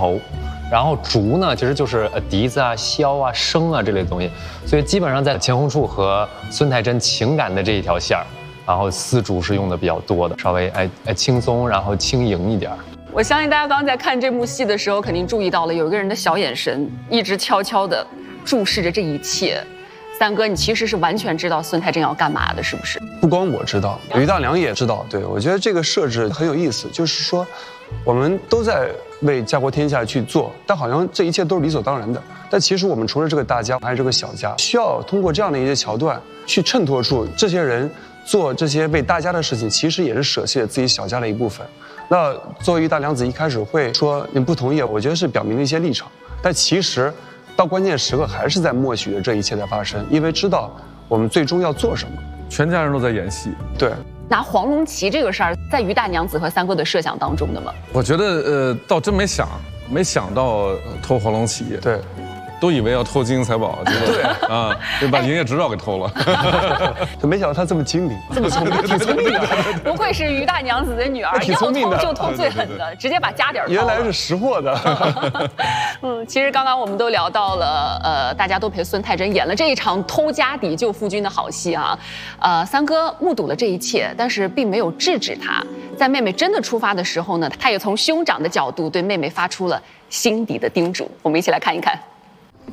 头。然后竹呢，其实就是笛子啊、箫啊、笙啊这类东西，所以基本上在钱红柱和孙太真情感的这一条线儿，然后丝竹是用的比较多的，稍微轻松，然后轻盈一点。 我相信大家刚刚在看这幕戏的时候，肯定注意到了有一个人的小眼神一直悄悄地注视着这一切。三哥，你其实是完全知道孙太真要干嘛的，是不是？ 不光我知道，于大良也知道。对，我觉得这个设置很有意思，就是说，我们都在为家国天下去做，但好像这一切都是理所当然的。但其实我们除了这个大家，还有这个小家，需要通过这样的一些桥段，去衬托出这些人做这些为大家的事情，其实也是舍弃了自己小家的一部分。那作为于大良子一开始会说你不同意，我觉得是表明了一些立场，但其实到关键时刻还是在默许着这一切的发生，因为知道我们最终要做什么。 全家人都在演戏。 对， 拿黄龙旗这个事儿，在于大娘子和三哥的设想当中的吗？ 我觉得倒真没想到偷黄龙旗。 对。 都以为要偷金银财宝， 对啊，就把营业执照给偷了。 就没想到他这么精明， 这么聪明，挺聪明的。不愧是于大娘子的女儿，要偷就偷最狠的，直接把家底儿。 原来是识货的。 其实刚刚我们都聊到了，大家都陪孙太真演了这一场偷家底救夫君的好戏啊。三哥目睹了这一切，但是并没有制止他。在妹妹真的出发的时候呢，他也从兄长的角度对妹妹发出了心底的叮嘱。我们一起来看一看。